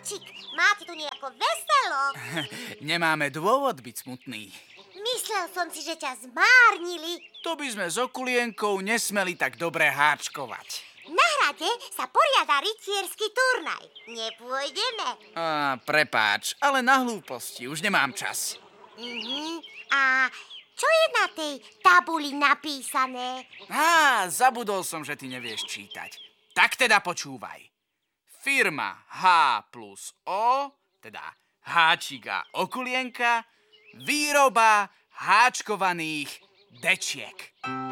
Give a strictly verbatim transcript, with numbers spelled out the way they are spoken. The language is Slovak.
Háčik, máte tu nejako veselo. Nemáme dôvod byť smutný. Myslel som si, že ťa zmárnili. To by sme s Okulienkou nesmeli tak dobre háčkovať. Na hrade sa poriada rytierský turnaj. Nepôjdeme. Á, prepáč, ale na hlúposti, už nemám čas. Uh-huh. A čo je na tej tabuli napísané? Á, zabudol som, že ty nevieš čítať. Tak teda počúvaj. Firma H plus O, teda Háčik a Okulienka, výroba háčkovaných dečiek.